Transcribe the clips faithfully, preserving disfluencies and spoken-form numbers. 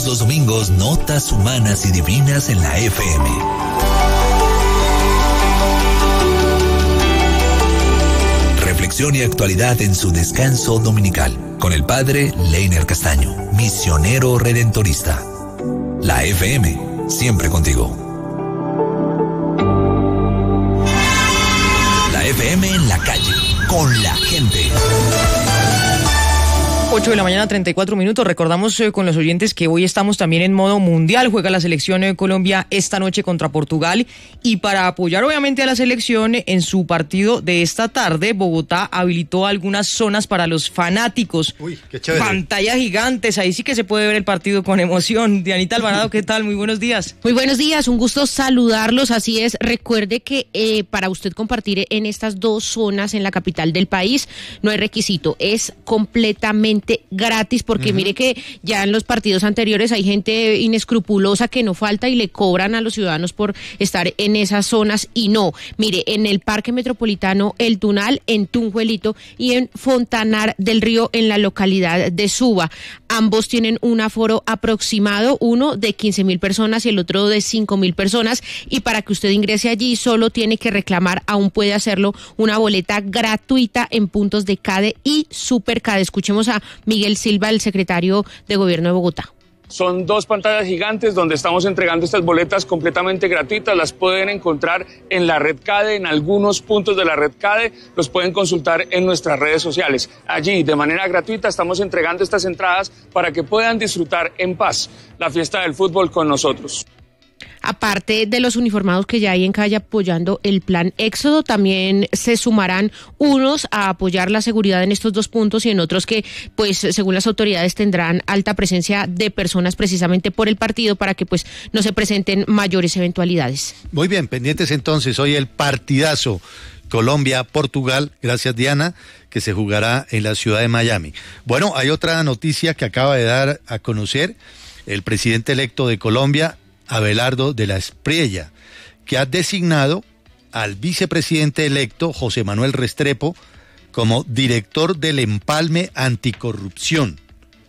los domingos, notas humanas y divinas en la F M. Reflexión y actualidad en su descanso dominical, con el padre Leiner Castaño, misionero redentorista. La F M, siempre contigo. La F M en la calle, con la gente. ocho de la mañana, treinta y cuatro minutos. Recordamos eh, con los oyentes que hoy estamos también en modo mundial. Juega la selección de Colombia esta noche contra Portugal. Y para apoyar obviamente a la selección en su partido de esta tarde, Bogotá habilitó algunas zonas para los fanáticos. Uy, qué chévere. Pantallas gigantes, ahí sí que se puede ver el partido con emoción. Dianita Alvarado, ¿qué tal? Muy buenos días. Muy buenos días, un gusto saludarlos. Así es, recuerde que eh, para usted compartir en estas dos zonas en la capital del país no hay requisito, es completamente gratis, porque uh-huh. mire que ya en los partidos anteriores hay gente inescrupulosa que no falta y le cobran a los ciudadanos por estar en esas zonas, y no. Mire, en el Parque Metropolitano El Tunal, en Tunjuelito, y en Fontanar del Río, en la localidad de Suba. Ambos tienen un aforo aproximado, uno de quince mil personas y el otro de cinco mil personas, y para que usted ingrese allí solo tiene que reclamar, aún puede hacerlo, una boleta gratuita en puntos de CADE y Supercade. Escuchemos a Miguel Silva, el secretario de Gobierno de Bogotá. Son dos pantallas gigantes donde estamos entregando estas boletas completamente gratuitas. Las pueden encontrar en la red CADE, en algunos puntos de la red CADE. Los pueden consultar en nuestras redes sociales. Allí, de manera gratuita, estamos entregando estas entradas para que puedan disfrutar en paz la fiesta del fútbol con nosotros. Aparte de los uniformados que ya hay en calle apoyando el plan Éxodo, también se sumarán unos a apoyar la seguridad en estos dos puntos y en otros que, pues, según las autoridades, tendrán alta presencia de personas precisamente por el partido para que, pues, no se presenten mayores eventualidades. Muy bien, pendientes entonces, hoy el partidazo Colombia-Portugal, gracias Diana, que se jugará en la ciudad de Miami. Bueno, hay otra noticia que acaba de dar a conocer el presidente electo de Colombia, Abelardo de la Espriella, que ha designado al vicepresidente electo José Manuel Restrepo como director del empalme anticorrupción.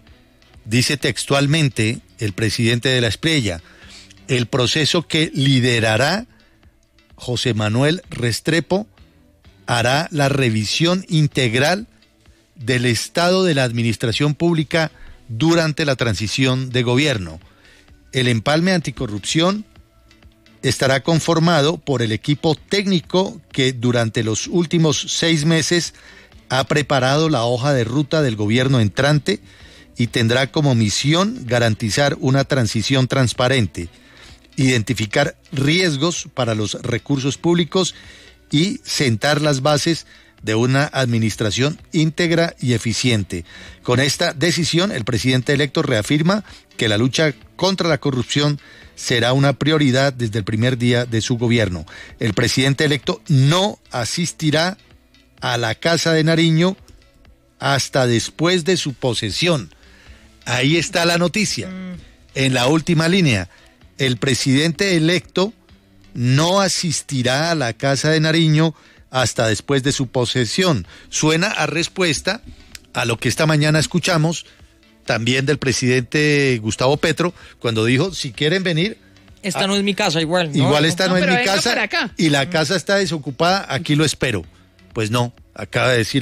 Dice textualmente el presidente de la Espriella: el proceso que liderará José Manuel Restrepo hará la revisión integral del estado de la administración pública durante la transición de gobierno. El empalme anticorrupción estará conformado por el equipo técnico que durante los últimos seis meses ha preparado la hoja de ruta del gobierno entrante y tendrá como misión garantizar una transición transparente, identificar riesgos para los recursos públicos y sentar las bases de una administración íntegra y eficiente. Con esta decisión, el presidente electo reafirma que la lucha contra la corrupción será una prioridad desde el primer día de su gobierno. El presidente electo no asistirá a la Casa de Nariño hasta después de su posesión. Ahí está la noticia. En la última línea, el presidente electo no asistirá a la Casa de Nariño hasta después de su posesión. Suena a respuesta a lo que esta mañana escuchamos también del presidente Gustavo Petro, cuando dijo, si quieren venir... Esta no es mi casa, igual. ¿no? Igual esta no, no es mi casa acá. y la casa está desocupada, aquí lo espero. Pues no, acaba de decir